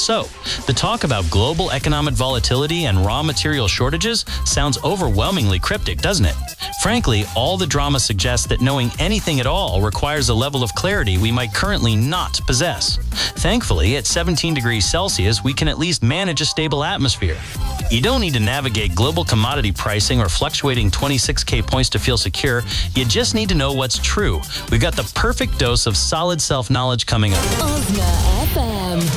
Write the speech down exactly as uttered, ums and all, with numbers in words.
So, the talk about global economic volatility and raw material shortages sounds overwhelmingly cryptic, doesn't it? Frankly, all the drama suggests that knowing anything at all requires a level of clarity we might currently not possess. Thankfully, at seventeen degrees Celsius, we can at least manage a stable atmosphere. You don't need to navigate global commodity pricing or fluctuating twenty-six K points to feel secure. You just need to know what's true. We've got the perfect dose of solid self-knowledge coming up.